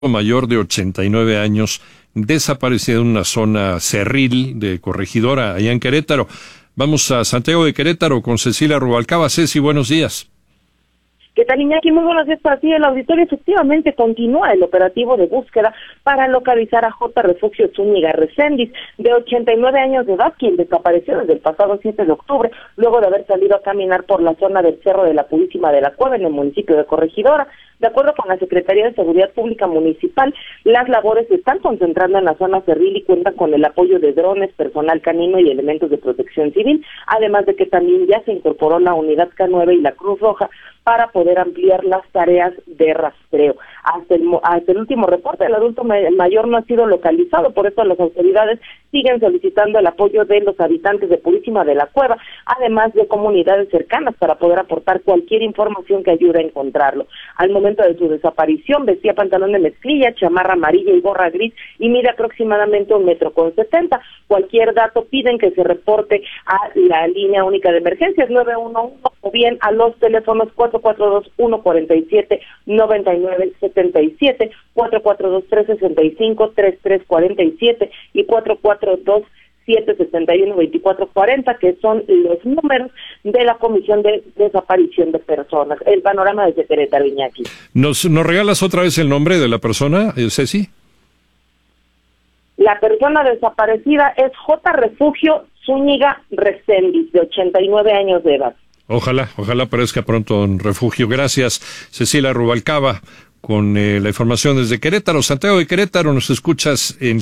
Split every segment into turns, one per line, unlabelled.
mayor de 89 años, desaparecido en una zona cerril de Corregidora, allá en Querétaro. Vamos a Santiago de Querétaro con Cecilia Rubalcaba. Ceci, buenos días.
¿Qué tal, Iñaki? Muy buenos días para ti. El auditorio efectivamente continúa el operativo de búsqueda para localizar a J. Refugio Zúñiga Recendis, de 89 años de edad, quien desapareció desde el pasado 7 de octubre, luego de haber salido a caminar por la zona del Cerro de la Purísima de la Cueva, en el municipio de Corregidora. De acuerdo con la Secretaría de Seguridad Pública Municipal, las labores se están concentrando en la zona cerril y cuentan con el apoyo de drones, personal canino y elementos de protección civil, además de que también ya se incorporó la Unidad K9 y la Cruz Roja para poder ampliar las tareas de rastreo. Hasta el último reporte, el adulto mayor no ha sido localizado, por eso las autoridades siguen solicitando el apoyo de los habitantes de Purísima de la Cueva, además de comunidades cercanas para poder aportar cualquier información que ayude a encontrarlo. Al momento de su desaparición vestía pantalón de mezclilla, chamarra amarilla y gorra gris y mide aproximadamente 1,70 m. Cualquier dato piden que se reporte a la línea única de emergencias 911 o bien a los teléfonos 442-147-9977, 442-365-3347 y 442-771-2440, que son los números de la Comisión de Desaparición de Personas. El panorama desde Querétaro, Iñaki.
¿Nos regalas otra vez el nombre de la persona, Ceci?
La persona desaparecida es J. Refugio Zúñiga Recendis, de 89 años de edad.
Ojalá aparezca pronto en refugio. Gracias, Cecilia Rubalcaba, con la información desde Querétaro. Santiago de Querétaro, nos escuchas en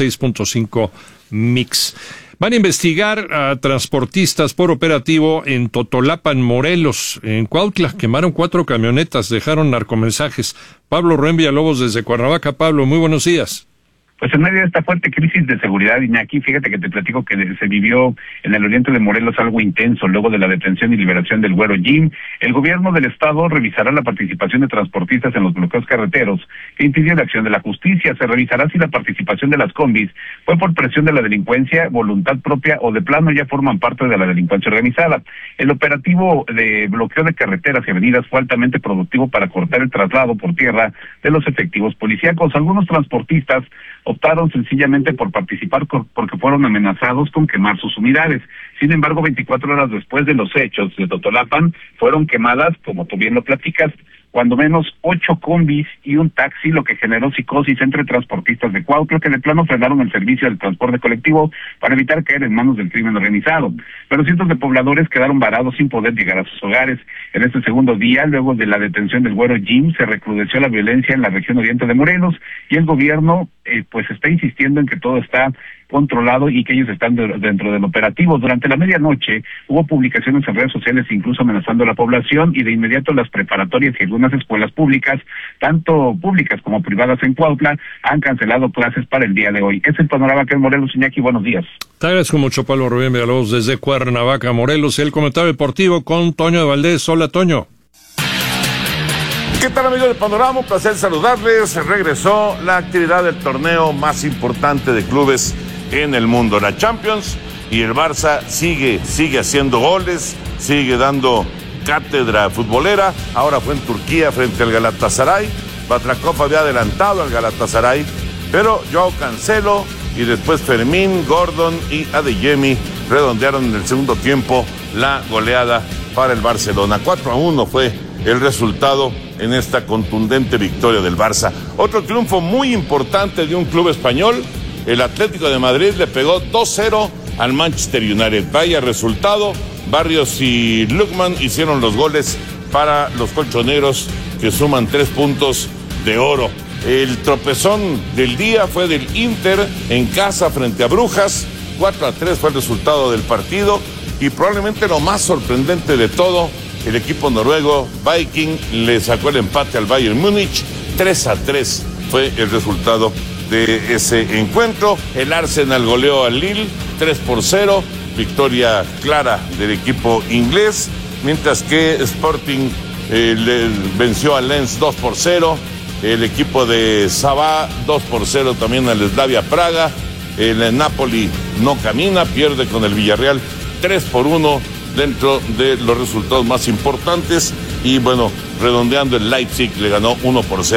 106.5 Mix. Van a investigar a transportistas por operativo en Totolapan, Morelos. En Cuautla quemaron 4 camionetas, dejaron narcomensajes. Pablo Rubén Villalobos desde Cuernavaca. Pablo, muy buenos días.
Pues en medio de esta fuerte crisis de seguridad, Iñaki, fíjate que te platico que se vivió en el oriente de Morelos algo intenso luego de la detención y liberación del Güero Jim. El gobierno del estado revisará la participación de transportistas en los bloqueos carreteros que impidió la acción de la justicia. Se revisará si la participación de las combis fue por presión de la delincuencia, voluntad propia o de plano ya forman parte de la delincuencia organizada. El operativo de bloqueo de carreteras y avenidas fue altamente productivo para cortar el traslado por tierra de los efectivos policíacos. Algunos transportistas optaron sencillamente por participar porque fueron amenazados con quemar sus unidades. Sin embargo, 24 horas después de los hechos de Totolapan, fueron quemadas, como tú bien lo platicas, cuando menos 8 combis y un taxi, lo que generó psicosis entre transportistas de Cuautla, que de plano frenaron el servicio del transporte colectivo para evitar caer en manos del crimen organizado. Pero cientos de pobladores quedaron varados sin poder llegar a sus hogares. En este segundo día, luego de la detención del Güero Jim, se recrudeció la violencia en la región oriente de Morelos y el gobierno pues está insistiendo en que todo está controlado y que ellos están dentro del operativo. Durante la medianoche hubo publicaciones en redes sociales incluso amenazando a la población y de inmediato las preparatorias y algunas escuelas públicas, tanto públicas como privadas en Cuautla, han cancelado clases para el día de hoy. Es el panorama que en Morelos. Iñaki, buenos días.
Te agradezco mucho, Pablo Rubén Villalobos desde Cuernavaca, Morelos. El comentario deportivo con Toño de Valdés. Hola, Toño.
¿Qué tal, amigos del Panorama? Un placer saludarles. Regresó la actividad del torneo más importante de clubes en el mundo, la Champions, y el Barça sigue haciendo goles, sigue dando cátedra futbolera. Ahora fue en Turquía frente al Galatasaray. Batrakhov había adelantado al Galatasaray, pero Joao Cancelo y después Fermín, Gordon y Adeyemi redondearon en el segundo tiempo la goleada para el Barcelona. 4-1 fue el resultado en esta contundente victoria del Barça. Otro triunfo muy importante de un club español, el Atlético de Madrid le pegó 2-0 al Manchester United. Vaya resultado, Barrios y Lookman hicieron los goles para los colchoneros, que suman 3 puntos de oro. El tropezón del día fue del Inter en casa frente a Brujas. 4-3 fue el resultado del partido y probablemente lo más sorprendente de todo, el equipo noruego Viking le sacó el empate al Bayern Múnich. 3-3 fue el resultado de ese encuentro. El Arsenal goleó al Lille 3-0, victoria clara del equipo inglés, mientras que Sporting le venció al Lens 2-0. El equipo de Sabah 2-0 también al Slavia Praga. El Napoli no camina, pierde con el Villarreal 3-1 dentro de los resultados más importantes. Y bueno, redondeando, el Leipzig le ganó 1-0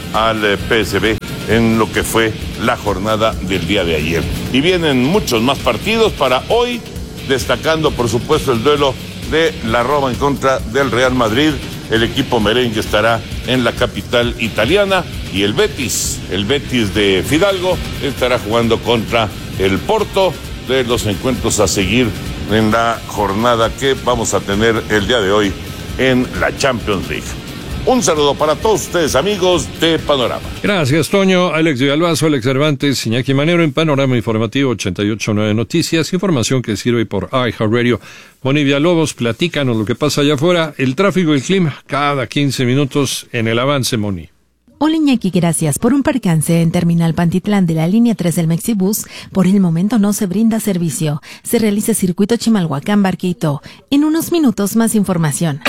al PSV en lo que fue la jornada del día de ayer. Y vienen muchos más partidos para hoy, destacando por supuesto el duelo de la Roma en contra del Real Madrid. El equipo merengue estará en la capital italiana y el Betis de Fidalgo estará jugando contra el Porto, de los encuentros a seguir en la jornada que vamos a tener el día de hoy en la Champions League. Un saludo para todos ustedes, amigos de Panorama.
Gracias, Toño. Alex Villalbazo, Alex Cervantes, Iñaki Manero en Panorama Informativo 88.9 Noticias. Información que sirve por iHeartRadio. Moni Villalobos, platícanos lo que pasa allá afuera. El tráfico y el clima, cada 15 minutos en el avance, Moni.
Hola Iñaki, gracias. Por un percance en Terminal Pantitlán de la línea 3 del Mexibus, por el momento no se brinda servicio. Se realiza circuito Chimalhuacán-Barquito. En unos minutos más información.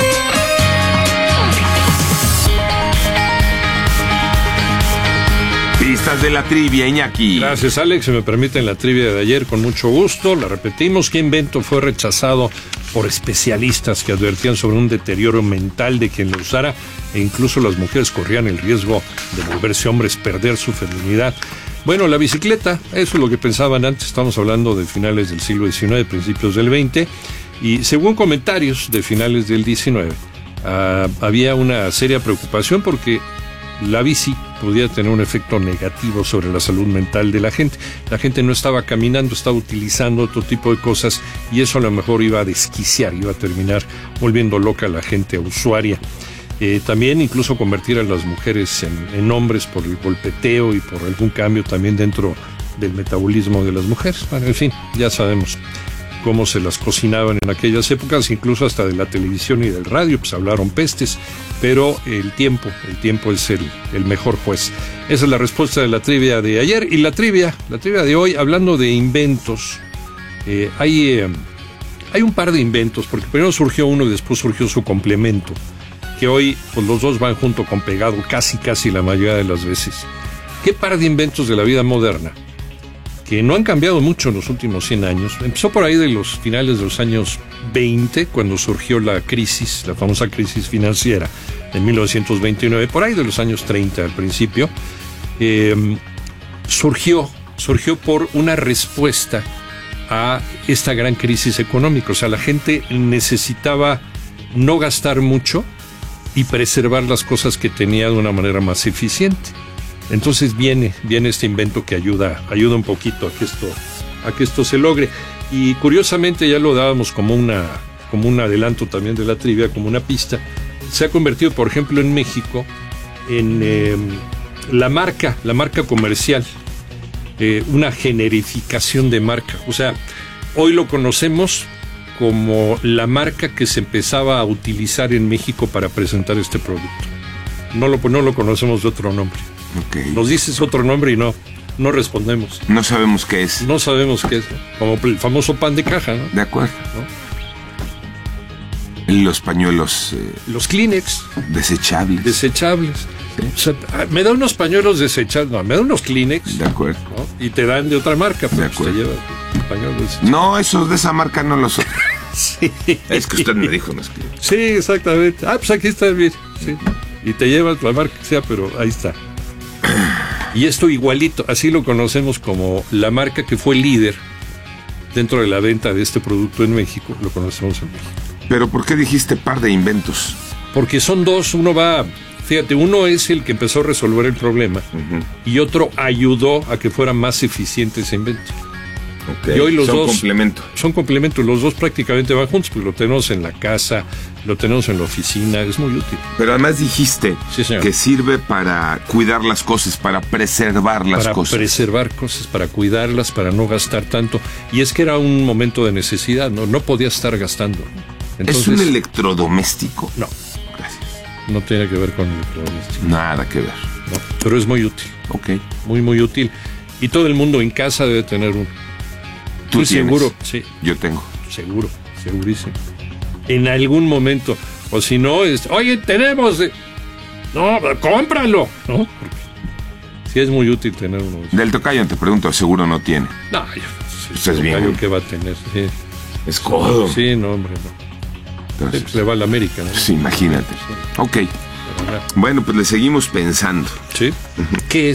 Pistas de la trivia, Iñaki.
Gracias, Alex. Si me permiten la trivia de ayer, con mucho gusto. La repetimos. ¿Qué invento fue rechazado por especialistas que advertían sobre un deterioro mental de quien lo usara? E incluso las mujeres corrían el riesgo de volverse hombres, perder su feminidad. Bueno, la bicicleta, eso es lo que pensaban antes. Estamos hablando de finales del siglo XIX, principios del XX. Y según comentarios de finales del XIX, había una seria preocupación porque la bici podía tener un efecto negativo sobre la salud mental de la gente. La gente no estaba caminando, estaba utilizando otro tipo de cosas y eso a lo mejor iba a desquiciar, iba a terminar volviendo loca a la gente usuaria. También incluso convertir a las mujeres en hombres por el golpeteo y por algún cambio también dentro del metabolismo de las mujeres. Bueno, en fin, ya sabemos cómo se las cocinaban en aquellas épocas, incluso hasta de la televisión y del radio, pues hablaron pestes, pero el tiempo es el mejor juez. Esa es la respuesta de la trivia de ayer. Y la trivia de hoy, hablando de inventos, hay un par de inventos, porque primero surgió uno y después surgió su complemento, que hoy pues los dos van junto con pegado casi la mayoría de las veces. ¿Qué par de inventos de la vida moderna que no han cambiado mucho en los últimos 100 años? Empezó por ahí de los finales de los años 20, cuando surgió la famosa crisis financiera de 1929, por ahí de los años 30 al principio. Surgió por una respuesta a esta gran crisis económica. O sea, la gente necesitaba no gastar mucho y preservar las cosas que tenía de una manera más eficiente. Entonces viene este invento que ayuda un poquito a que esto se logre. Y curiosamente ya lo dábamos como un adelanto también de la trivia, como una pista. Se ha convertido, por ejemplo, en México en la marca comercial, una generificación de marca. O sea, hoy lo conocemos como la marca que se empezaba a utilizar en México para presentar este producto. No lo conocemos de otro nombre.
Okay.
Nos dices otro nombre y no respondemos.
No sabemos qué es.
No sabemos qué es, ¿no? Como el famoso pan de caja, ¿no?
De acuerdo.
¿No?
Los pañuelos...
los Kleenex.
Desechables.
Sí. O sea, me da unos pañuelos desechables, no, me da unos Kleenex.
De acuerdo.
¿No? Y te dan de otra marca, pero pues te lleva pañuelos desechables.
No, esos de esa marca no los son.
Sí.
Es que usted me dijo unos Kleenex.
Sí, exactamente. Pues aquí está bien. Sí. Y te llevas la marca que sea, pero ahí está. Y esto igualito, así lo conocemos como la marca que fue líder dentro de la venta de este producto en México, lo conocemos en México.
Pero ¿por qué dijiste par de inventos?
Porque son dos, uno es el que empezó a resolver el problema, y otro ayudó a que fuera más eficiente ese invento.
Okay.
Y hoy los dos
son
complementos, los dos prácticamente van juntos, porque lo tenemos en la casa, lo tenemos en la oficina, es muy útil.
Pero además dijiste que sirve para cuidar las cosas, para preservar las cosas.
Para preservar cosas, para cuidarlas, para no gastar tanto. Y es que era un momento de necesidad, no podía estar gastando. Entonces,
¿es un electrodoméstico?
No.
Gracias.
No tiene que ver con electrodoméstico.
Nada que ver.
No, pero es muy útil.
Ok.
Muy, muy útil. Y todo el mundo en casa debe tener uno.
¿Tú tienes?
Seguro, sí.
Yo tengo.
Seguro, segurísimo. En algún momento. O si no, oye, tenemos... No, cómpralo, ¿no? Porque sí es muy útil tener uno.
Del tocayo te pregunto, seguro no tiene.
No,
es bien.
¿Qué va a tener? Sí.
Es codo.
Sí, no, hombre, no.
Entonces,
pues le va a la América, ¿no?
Sí, imagínate. Sí. Ok. Bueno, pues le seguimos pensando.
Sí. ¿Qué